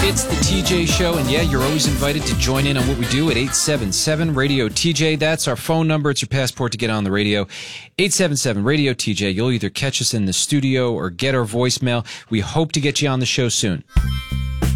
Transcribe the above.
It's the TJ Show, and yeah, you're always invited to join in on what we do at 877-RADIO-TJ. That's our phone number. It's your passport to get on the radio. 877-RADIO-TJ. You'll either catch us in the studio or get our voicemail. We hope to get you on the show soon.